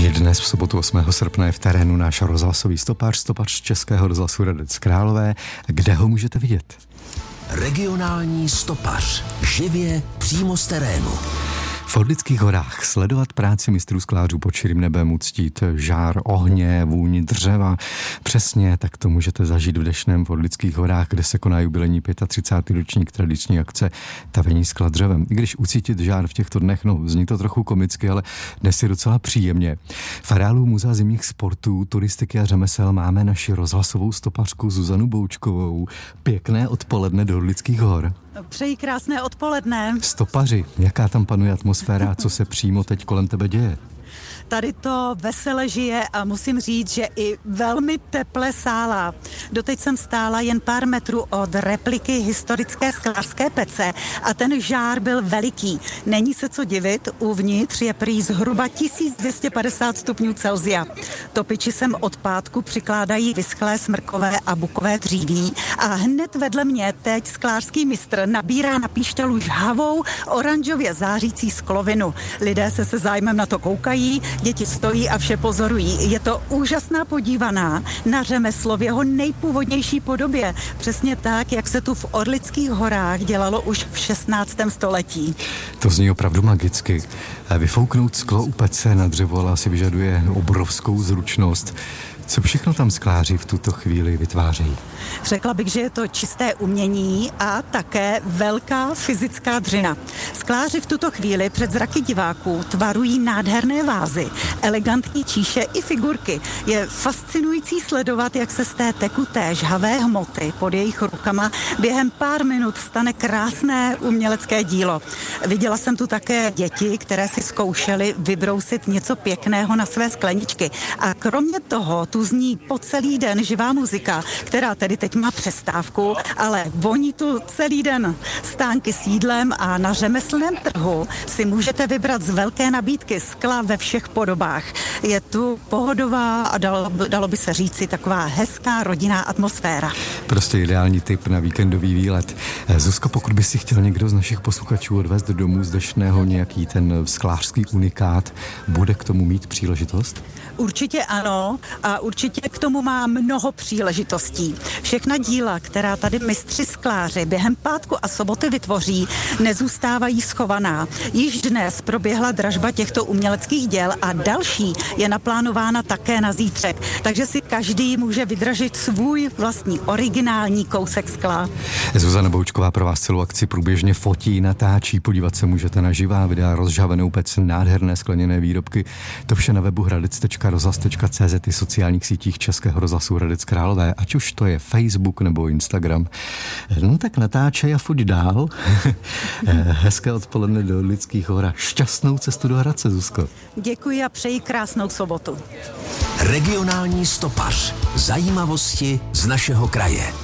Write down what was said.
I dnes v sobotu 8. srpna je v terénu náš rozhlasový stopař Českého rozhlasu Hradec Králové. Kde ho můžete vidět? Regionální stopař. Živě přímo z terénu. V Orlických horách sledovat práci mistrů sklářů pod širým nebem, uctít žár ohně, vůni dřeva. Přesně tak to můžete zažít v Dešném v Orlických horách, kde se koná jubilejní 35. ročník tradiční akce Tavení skla dřevem. I když ucítit žár v těchto dnech, zní to trochu komicky, ale dnes je docela příjemně. V areálu Muzea zimních sportů, turistiky a řemesel máme naši rozhlasovou stopařku Zuzanu Boučkovou. Pěkné odpoledne do Orlických hor. Přeji krásné odpoledne. Stopaři, jaká tam panuje atmosféra a co se přímo teď kolem tebe děje? Tady to vesele žije a musím říct, že i velmi teple sála. Doteď jsem stála jen pár metrů od repliky historické sklářské pece a ten žár byl veliký. Není se co divit, uvnitř je prý zhruba 1250 stupňů Celsia. Topiči sem od pátku přikládají vyschlé smrkové a bukové dříví a hned vedle mě teď sklářský mistr nabírá na píšťalu žhavou, oranžově zářící sklovinu. Lidé se zájmem na to koukají, děti stojí a vše pozorují. Je to úžasná podívaná na řemeslo v jeho nejpůvodnější podobě. Přesně tak, jak se tu v Orlických horách dělalo už v 16. století. To zní opravdu magicky. Vyfouknout sklo u pece na dřevo ale asi vyžaduje obrovskou zručnost. Co všechno tam skláři v tuto chvíli vytvářejí? Řekla bych, že je to čisté umění a také velká fyzická dřina. Skláři v tuto chvíli před zraky diváků tvarují nádherné vázy, elegantní číše i figurky. Je fascinující sledovat, jak se z té tekuté žhavé hmoty pod jejich rukama během pár minut stane krásné umělecké dílo. Viděla jsem tu také děti, které si zkoušely vybrousit něco pěkného na své skleničky. A kromě toho tu zní po celý den živá muzika, která tedy teď má přestávku, ale voní tu celý den. Stánky s jídlem a na řemeslném trhu si můžete vybrat z velké nabídky skla ve všech podobách. Je tu pohodová a dalo by se říci taková hezká rodinná atmosféra. Prostě ideální tip na víkendový výlet. Zuzko, pokud by si chtěl někdo z našich posluchačů odvést domů z Deštného nějaký ten sklářský unikát, bude k tomu mít příležitost? Určitě ano a určitě k tomu má mnoho příležitostí. Všechna díla, která tady mistři skláři během pátku a soboty vytvoří, nezůstávají schovaná. Již dnes proběhla dražba těchto uměleckých děl a další je naplánována také na zítřek. Takže si každý může vydražit svůj vlastní originální kousek skla. Zuzana Boučková pro vás celou akci průběžně fotí, natáčí, podívat se můžete na živá videa, rozžhavenou pec, nádherné skleněné výrobky. To vše na webu hradec.rozhlas.cz i sociálních sítích Českého rozhlasu Hradec Králové, ať už to je Facebook nebo Instagram. No tak natáčej a fuď dál. Hezké odpoledne do Orlických hor. Šťastnou cestu do Hradce, Zuzko. Děkuji a přeji krásnou sobotu. Regionální stopař. Zajímavosti z našeho kraje.